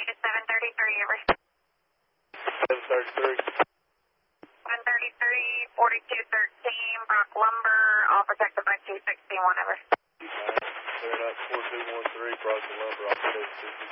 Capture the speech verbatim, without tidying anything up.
to seven thirty-three, over. seven thirty-three. seven thirty-three, forty-two thirteen, Brock Lumber, all protected by two sixty-one, over. Clearing up four two one three, Brock Lumber, all protected by two sixty-one.